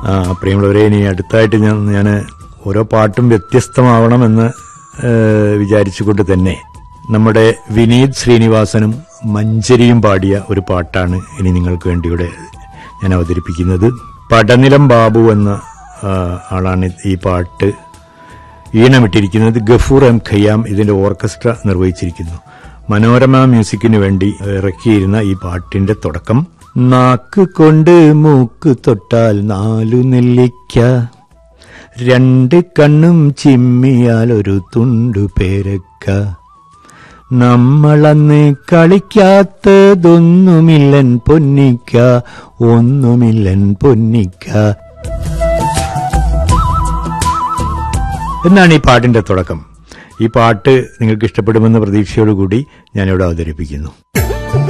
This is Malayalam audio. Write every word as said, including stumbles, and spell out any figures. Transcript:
ആ പ്രിയമുള്ളവരെ, ഇനി അടുത്തായിട്ട് ഞാൻ ഞാൻ ഓരോ പാട്ടും വ്യത്യസ്തമാവണമെന്ന് വിചാരിച്ചുകൊണ്ട് തന്നെ നമ്മുടെ വിനീത് ശ്രീനിവാസനും മഞ്ചരിയും പാടിയ ഒരു പാട്ടാണ് ഇനി നിങ്ങൾക്ക് വേണ്ടിയുടെ ഞാൻ അവതരിപ്പിക്കുന്നത്. പടനിലം ബാബു എന്ന ആളാണ് ഈ പാട്ട് ഈണമിട്ടിരിക്കുന്നത്. ഗഫൂർ എം ഖയ്യാം ഇതിന്റെ ഓർക്കസ്ട്ര നിർവഹിച്ചിരിക്കുന്നു. മനോരമ മ്യൂസിക്കിന് വേണ്ടി ഇറക്കിയിരുന്ന ഈ പാട്ടിന്റെ തുടക്കം, നാക്ക് കൊണ്ട് മൂക്ക് തൊട്ടാൽ നാലു നെല്ലിക്ക, രണ്ട് കണ്ണും ചിമ്മിയാൽ ഒരു തുണ്ടു പേരക്ക, നമ്മളന്ന് കളിക്കാത്തതൊന്നുമില്ലൻ പൊന്നിക്ക, ഒന്നുമില്ലൻ പൊന്നിക്ക എന്നാണ് ഈ പാട്ടിന്റെ തുടക്കം. ഈ പാട്ട് നിങ്ങൾക്ക് ഇഷ്ടപ്പെടുമെന്ന പ്രതീക്ഷയോടുകൂടി ഞാനിവിടെ അവതരിപ്പിക്കുന്നു.